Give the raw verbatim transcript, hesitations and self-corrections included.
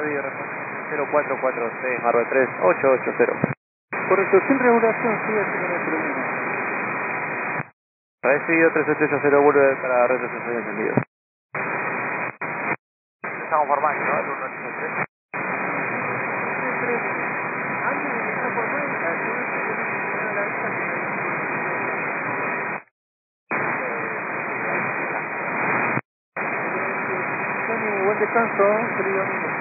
Rodríguez, cero cuatro cuatro seis, barra tres ocho ocho cero. Correcto, sin regulación, sigue a kilómetro uno. Recibido tres ocho ocho cero, vuelve para retroceso encendido. Estamos formando, ¿no? El uno ocho tres. Antes de empezar por vuelta, si no se tiene la vista, Tony, buen descanso, feliz domingo.